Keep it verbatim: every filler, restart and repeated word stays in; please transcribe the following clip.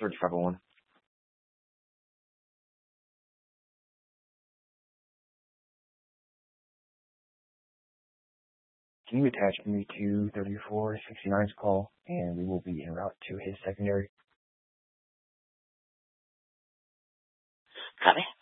Bridge five oh one. Can you attach M V two thirty-four sixty-nine's call, and we will be en route to his secondary? Copy.